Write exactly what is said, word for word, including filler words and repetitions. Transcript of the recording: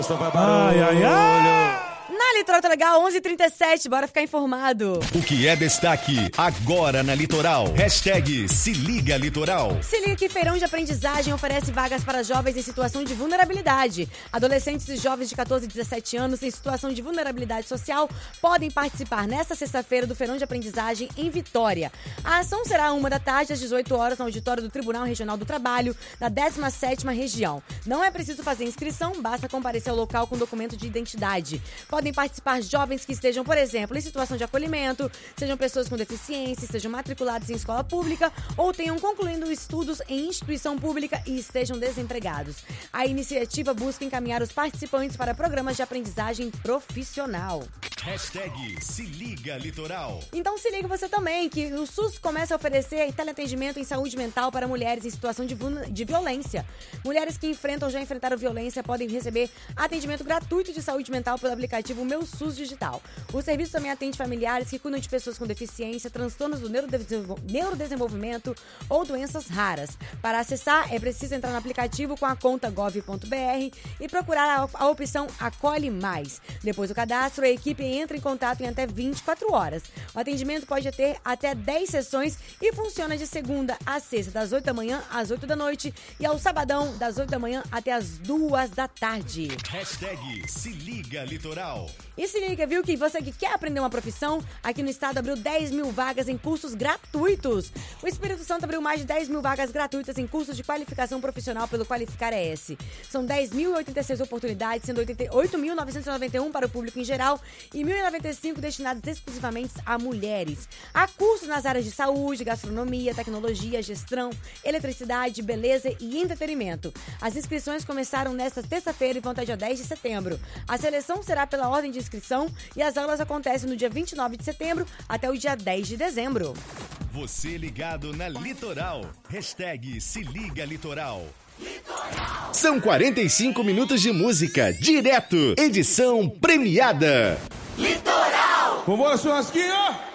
Atenção pra barulho. Ai, ai, ai. Na Litoral tá legal, onze e trinta e sete, bora ficar informado. O que é destaque agora na Litoral? Hashtag Se Liga Litoral. Se liga que Feirão de Aprendizagem oferece vagas para jovens em situação de vulnerabilidade. Adolescentes e jovens de catorze e dezessete anos em situação de vulnerabilidade social podem participar nesta sexta-feira do Feirão de Aprendizagem em Vitória. A ação será uma da tarde às dezoito horas no auditório do Tribunal Regional do Trabalho, da décima sétima Região. Não é preciso fazer inscrição, basta comparecer ao local com documento de identidade. Podem participar jovens que estejam, por exemplo, em situação de acolhimento, sejam pessoas com deficiência, sejam matriculados em escola pública ou tenham concluído estudos em instituição pública e estejam desempregados. A iniciativa busca encaminhar os participantes para programas de aprendizagem profissional. Hashtag Se Liga Litoral. Então se liga você também, que o SUS começa a oferecer teleatendimento em saúde mental para mulheres em situação de, de violência. Mulheres que enfrentam ou já enfrentaram violência podem receber atendimento gratuito de saúde mental pelo aplicativo Meu SUS Digital. O serviço também atende familiares que cuidam de pessoas com deficiência, transtornos do neurodesenvol- neurodesenvolvimento ou doenças raras. Para acessar, é preciso entrar no aplicativo com a conta gov ponto br e procurar a, a opção Acolhe Mais. Depois do cadastro, a equipe entra em contato em até vinte e quatro horas. O atendimento pode ter até dez sessões e funciona de segunda a sexta, das oito da manhã às oito da noite e ao sabadão, das oito da manhã até as duas da tarde. Hashtag Se Liga Litoral. E se liga, viu, que você que quer aprender uma profissão, aqui no estado abriu dez mil vagas em cursos gratuitos. O Espírito Santo abriu mais de dez mil vagas gratuitas em cursos de qualificação profissional pelo Qualificar E S. São dez mil e oitenta e seis oportunidades, sendo oito mil novecentos e noventa e um para o público em geral e mil e noventa e cinco destinados exclusivamente a mulheres. Há cursos nas áreas de saúde, gastronomia, tecnologia, gestão, eletricidade, beleza e entretenimento. As inscrições começaram nesta terça-feira e vão até dia dez de setembro. A seleção será pela ordem de inscrição e as aulas acontecem no dia vinte e nove de setembro até o dia dez de dezembro. Você ligado na Litoral. Hashtag Se Liga Litoral. Litoral. São quarenta e cinco minutos de música, direto, edição premiada. Litoral! Vambora, churrasquinho!